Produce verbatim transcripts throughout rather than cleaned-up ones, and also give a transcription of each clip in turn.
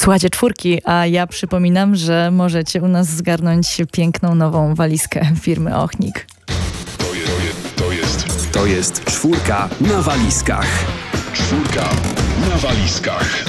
Słuchajcie czwórki, a ja przypominam, że możecie u nas zgarnąć piękną nową walizkę firmy Ochnik. To jest, to jest, to jest czwórka na walizkach. Czwórka na walizkach.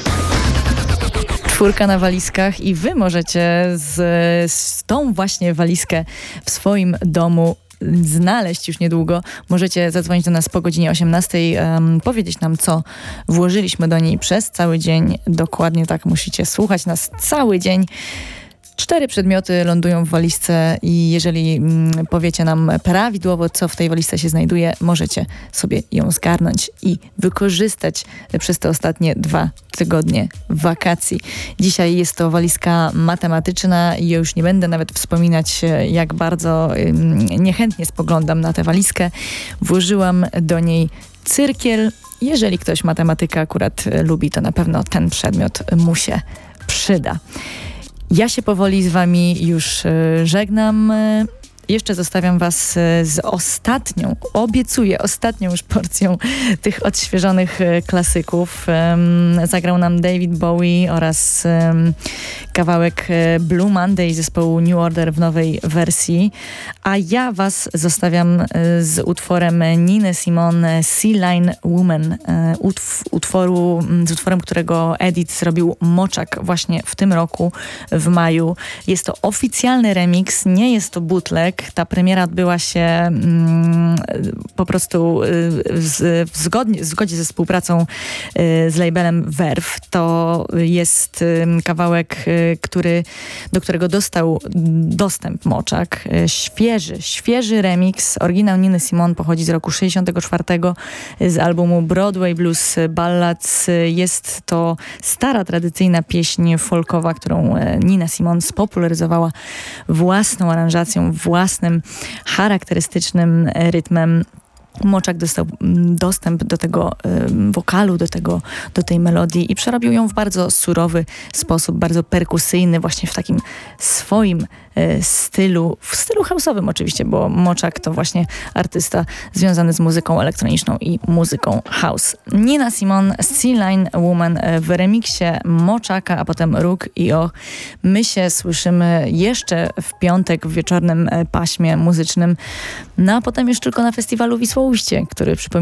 Czwórka na walizkach i wy możecie z, z tą właśnie walizkę w swoim domu znaleźć już niedługo. Możecie zadzwonić do nas po godzinie osiemnastej, um, powiedzieć nam, co włożyliśmy do niej przez cały dzień. Dokładnie tak, musicie słuchać nas cały dzień. Cztery przedmioty lądują w walizce i jeżeli mm, powiecie nam prawidłowo, co w tej walizce się znajduje, możecie sobie ją zgarnąć i wykorzystać przez te ostatnie dwa tygodnie wakacji. Dzisiaj jest to walizka matematyczna i ja już nie będę nawet wspominać, jak bardzo ym, niechętnie spoglądam na tę walizkę. Włożyłam do niej cyrkiel. Jeżeli ktoś matematykę akurat lubi, to na pewno ten przedmiot mu się przyda. Ja się powoli z wami już żegnam. Jeszcze zostawiam was z ostatnią, obiecuję, ostatnią już porcją tych odświeżonych klasyków. Zagrał nam David Bowie oraz kawałek Blue Monday zespołu New Order w nowej wersji. A ja was zostawiam z utworem Niny Simone Sea Lion Woman. Utw- utworu, z utworem, którego Edit zrobił Moczak właśnie w tym roku, w maju. Jest to oficjalny remix, nie jest to bootleg. Ta premiera odbyła się mm, po prostu y, z, w, zgodnie, w zgodzie ze współpracą y, z labelem Verve. To jest y, kawałek, y, który, do którego dostał dostęp Moczak. Y, świeży, świeży remix. Oryginał Niny Simone pochodzi z roku sześćdziesiątego czwartego z albumu Broadway Blues Ballads. Y, jest to stara, tradycyjna pieśń folkowa, którą y, Nina Simone spopularyzowała własną aranżacją, własnym charakterystycznym rytmem. Moczak dostał dostęp do tego y, wokalu, do, tego, do tej melodii i przerobił ją w bardzo surowy sposób, bardzo perkusyjny, właśnie w takim swoim y, stylu, w stylu house'owym oczywiście, bo Moczak to właśnie artysta związany z muzyką elektroniczną i muzyką house. Nina Simone, Sea Lion Woman w remiksie Moczaka, a potem Róg i Och. My się słyszymy jeszcze w piątek w wieczornym paśmie muzycznym, no a potem już tylko na festiwalu Wisłoujście, który przypomina